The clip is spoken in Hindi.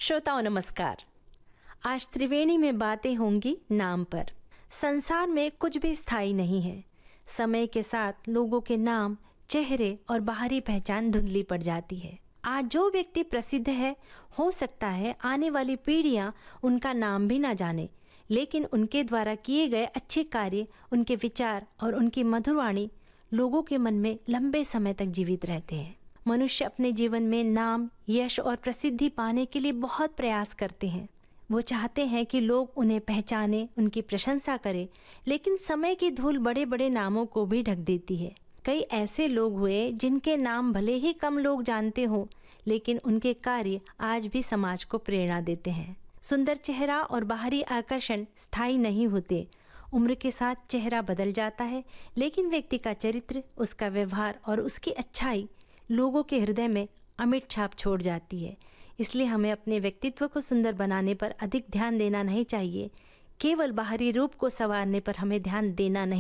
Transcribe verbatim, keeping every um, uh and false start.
श्रोताओं नमस्कार। आज त्रिवेणी में बातें होंगी नाम पर। संसार में कुछ भी स्थायी नहीं है। समय के साथ लोगों के नाम, चेहरे और बाहरी पहचान धुंधली पड़ जाती है। आज जो व्यक्ति प्रसिद्ध है, हो सकता है आने वाली पीढ़ियां उनका नाम भी ना जाने, लेकिन उनके द्वारा किए गए अच्छे कार्य, उनके विचार और उनकी मधुर वाणी लोगों के मन में लंबे समय तक जीवित रहते हैं। मनुष्य अपने जीवन में नाम, यश और प्रसिद्धि पाने के लिए बहुत प्रयास करते हैं। वो चाहते हैं कि लोग उन्हें पहचाने, उनकी प्रशंसा करें, लेकिन समय की धूल बड़े बड़े नामों को भी ढक देती है। कई ऐसे लोग हुए जिनके नाम भले ही कम लोग जानते हो, लेकिन उनके कार्य आज भी समाज को प्रेरणा देते हैं। सुंदर चेहरा और बाहरी आकर्षण स्थायी नहीं होते। उम्र के साथ चेहरा बदल जाता है, लेकिन व्यक्ति का चरित्र, उसका व्यवहार और उसकी अच्छाई लोगों के हृदय में अमिट छाप छोड़ जाती है। इसलिए हमें अपने व्यक्तित्व को सुंदर बनाने पर अधिक ध्यान देना नहीं चाहिए। केवल बाहरी रूप को संवारने पर हमें ध्यान देना नहीं